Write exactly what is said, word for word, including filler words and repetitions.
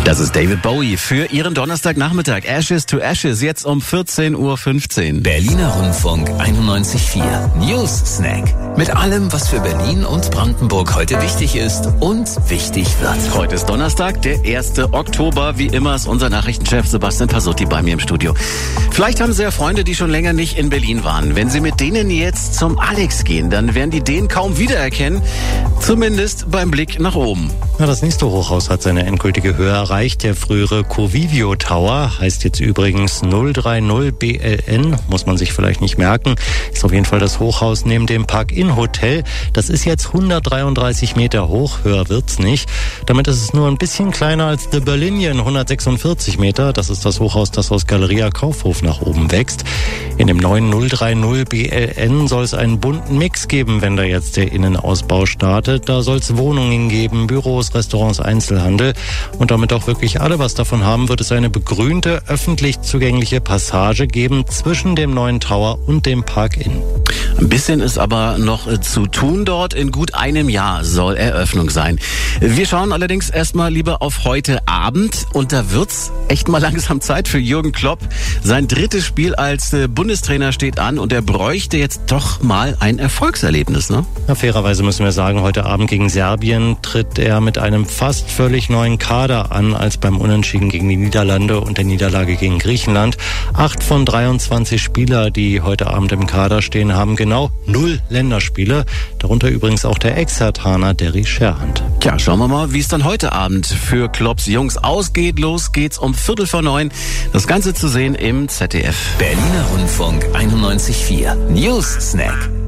Das ist David Bowie für Ihren Donnerstagnachmittag. Ashes to Ashes, jetzt um vierzehn Uhr fünfzehn. Berliner Rundfunk einundneunzig Komma vier. News Snack. Mit allem, was für Berlin und Brandenburg heute wichtig ist und wichtig wird. Heute ist Donnerstag, der erste Oktober. Wie immer ist unser Nachrichtenchef Sebastian Pasotti bei mir im Studio. Vielleicht haben Sie ja Freunde, die schon länger nicht in Berlin waren. Wenn Sie mit denen jetzt zum Alex gehen, dann werden die den kaum wiedererkennen. Zumindest beim Blick nach oben. Ja, das nächste Hochhaus hat seine endgültige Höhe erreicht. Der frühere Covivio Tower heißt jetzt übrigens null drei null B L N, muss man sich vielleicht nicht merken. Ist auf jeden Fall das Hochhaus neben dem Park-In Hotel. Das ist jetzt hundertdreiunddreißig Meter hoch, höher wird's nicht. Damit ist es nur ein bisschen kleiner als The Berlinian, hundertsechsundvierzig Meter. Das ist das Hochhaus, das aus Galeria Kaufhof nach oben wächst. In dem neuen null drei null B L N soll es einen bunten Mix geben, wenn da jetzt der Innenausbau startet. Da soll es Wohnungen geben, Büros, Restaurants, Einzelhandel und damit auch wirklich alle was davon haben, wird es eine begrünte, öffentlich zugängliche Passage geben zwischen dem neuen Tower und dem Park-In. Ein bisschen ist aber noch zu tun dort. In gut einem Jahr soll Eröffnung sein. Wir schauen allerdings erstmal lieber auf heute Abend und da wird's echt mal langsam Zeit für Jürgen Klopp. Sein drittes Spiel als Bundestrainer steht an und er bräuchte jetzt doch mal ein Erfolgserlebnis, ne? Ja, fairerweise müssen wir sagen, heute Abend gegen Serbien tritt er mit einem fast völlig neuen Kader an als beim Unentschieden gegen die Niederlande und der Niederlage gegen Griechenland. Acht von dreiundzwanzig Spieler, die heute Abend im Kader stehen, haben genau null Länderspiele. Darunter übrigens auch der Ex-Herthaner Derry Scherhand. Tja, schauen wir mal, wie es dann heute Abend für Klopps Jungs ausgeht. Los geht's um Viertel vor neun. Das Ganze zu sehen im Z D F. Berliner Rundfunk einundneunzig Komma vier. News Snack.